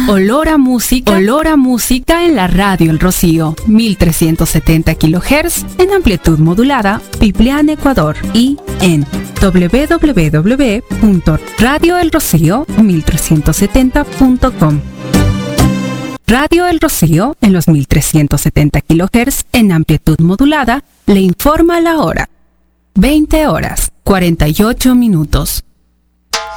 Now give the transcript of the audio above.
olor a música en la radio El Rocío, 1370 kHz en amplitud modulada, Piplián, Ecuador, y en www.radioelrocío1370.com. Radio El Rocío en los 1370 kHz en amplitud modulada le informa la hora. 20 horas, 48 minutos.